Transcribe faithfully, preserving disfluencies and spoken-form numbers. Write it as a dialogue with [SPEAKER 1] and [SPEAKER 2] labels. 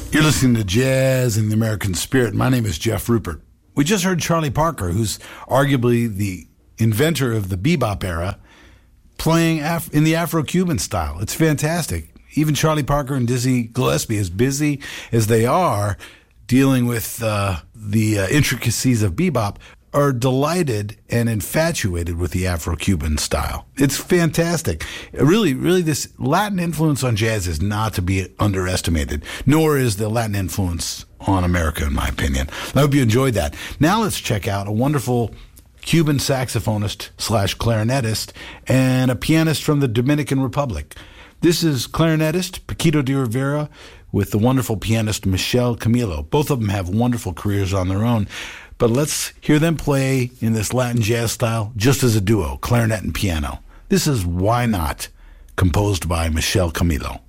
[SPEAKER 1] You're listening to Jazz in the American Spirit. My name is Jeff Rupert. We just heard Charlie Parker, who's arguably the inventor of the bebop era, playing Af- in the Afro-Cuban style. It's fantastic. Even Charlie Parker and Dizzy Gillespie, as busy as they are dealing with uh, the uh, intricacies of bebop, are delighted and infatuated with the Afro-Cuban style. It's fantastic. Really, really, this Latin influence on jazz is not to be underestimated, nor is the Latin influence on America, in my opinion. I hope you enjoyed that. Now let's check out a wonderful Cuban saxophonist slash clarinetist and a pianist from the Dominican Republic. This is clarinetist Paquito de Rivera with the wonderful pianist Michel Camilo. Both of them have wonderful careers on their own. But let's hear them play in this Latin jazz style just as a duo, clarinet and piano. This is Why Not, composed by Michel Camilo.